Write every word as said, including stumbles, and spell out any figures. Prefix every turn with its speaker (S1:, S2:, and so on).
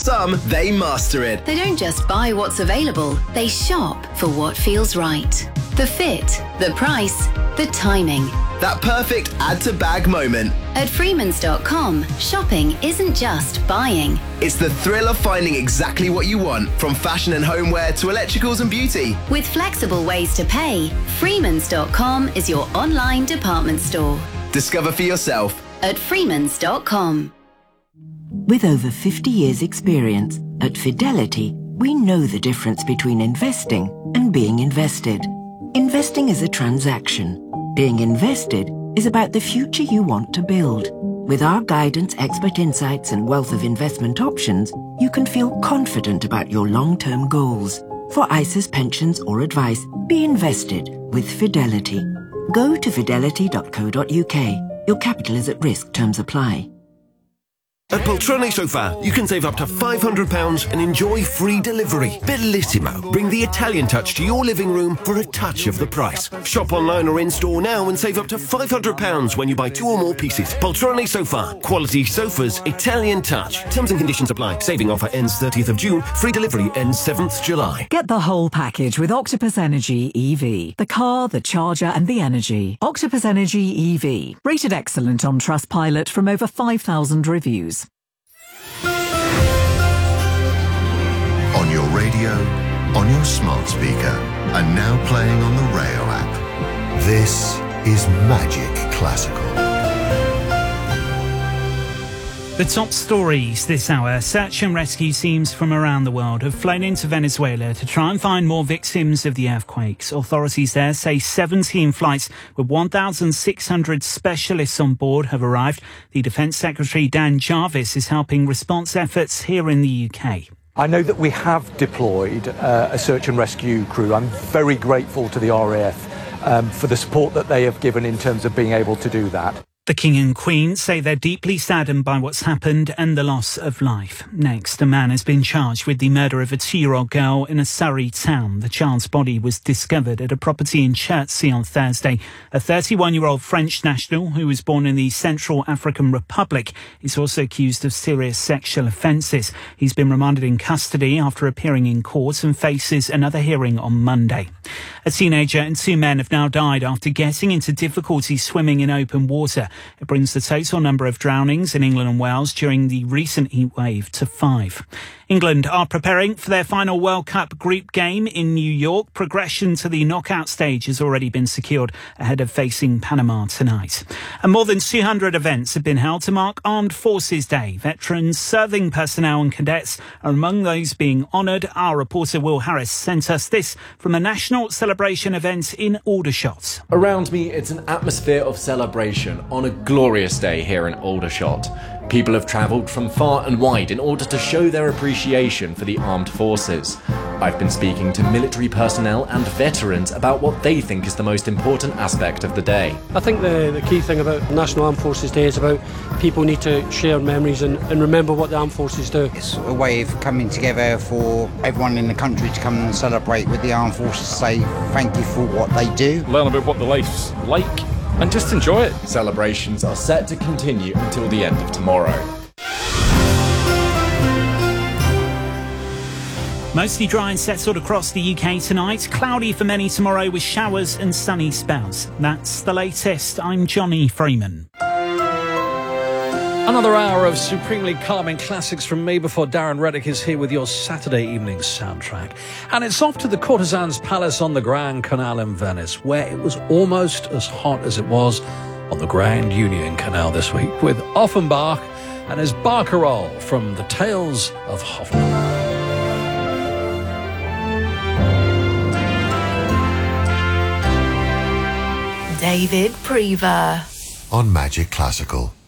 S1: Some, they master it.
S2: They don't just buy what's available, they shop for what feels right. The fit, the price, the timing.
S1: That perfect add-to-bag moment.
S2: At Freemans dot com, shopping isn't just buying.
S1: It's the thrill of finding exactly what you want, from fashion and homeware to electricals and beauty.
S2: With flexible ways to pay, Freemans dot com is your online department store.
S1: Discover for yourself
S2: at Freemans dot com.
S3: With over fifty years experience, at Fidelity, we know the difference between investing and being invested. Investing is a transaction. Being invested is about the future you want to build. With our guidance, expert insights, and wealth of investment options, you can feel confident about your long-term goals. For I S As, pensions, or advice, be invested with Fidelity. Go to fidelity dot co dot U K. Your capital is at risk. Terms apply.
S4: At Poltrone Sofa, you can save up to five hundred pounds and enjoy free delivery. Bellissimo. Bring the Italian touch to your living room for a touch of the price. Shop online or in-store now and save up to five hundred pounds when you buy two or more pieces. Poltrone Sofa. Quality sofas, Italian touch. Terms and conditions apply. Saving offer ends thirtieth of June. Free delivery ends seventh July.
S5: Get the whole package with Octopus Energy E V. The car, the charger and the energy. Octopus Energy E V. Rated excellent on Trustpilot from over five thousand reviews.
S6: On your radio, on your smart speaker, and now playing on the Rayo app. This is Magic Classical.
S7: The top stories this hour. Search and rescue teams from around the world have flown into Venezuela to try and find more victims of the earthquakes. Authorities there say seventeen flights with one thousand six hundred specialists on board have arrived. The Defence Secretary Dan Jarvis is helping response efforts here in the U K.
S8: I know that we have deployed uh, a search and rescue crew. I'm very grateful to the R A F um, for the support that they have given in terms of being able to do that.
S7: The King and Queen say they're deeply saddened by what's happened and the loss of life. Next, a man has been charged with the murder of a two-year-old girl in a Surrey town. The child's body was discovered at a property in Chertsey on Thursday. A thirty-one-year-old French national who was born in the Central African Republic is also accused of serious sexual offences. He's been remanded in custody after appearing in court and faces another hearing on Monday. A teenager and two men have now died after getting into difficulty swimming in open water. It brings the total number of drownings in England and Wales during the recent heat wave to five. England are preparing for their final World Cup group game in New York. Progression to the knockout stage has already been secured ahead of facing Panama tonight. And more than two hundred events have been held to mark Armed Forces Day. Veterans, serving personnel and cadets are among those being honoured. Our reporter Will Harris sent us this from a national celebration event in Aldershot.
S9: Around me, it's an atmosphere of celebration on a glorious day here in Aldershot. People have travelled from far and wide in order to show their appreciation for the armed forces. I've been speaking to military personnel and veterans about what they think is the most important aspect of the day.
S10: I think the, the key thing about National Armed Forces Day is about people need to share memories and, and remember what the armed forces do.
S11: It's a way of coming together for everyone in the country to come and celebrate with the armed forces, say thank you for what they do.
S12: Learn about what the life's like and just enjoy it.
S9: Celebrations are set to continue until the end of tomorrow.
S7: Mostly dry and settled across the U K tonight. Cloudy for many tomorrow with showers and sunny spells. That's the latest. I'm Johnny Freeman.
S13: Another hour of supremely calming classics from me before Darren Reddick is here with your Saturday evening soundtrack. And it's off to the Courtesan's Palace on the Grand Canal in Venice, where it was almost as hot as it was on the Grand Union Canal this week, with Offenbach and his barcarolle from The Tales of Hoffmann.
S14: David Prever
S6: on Magic Classical.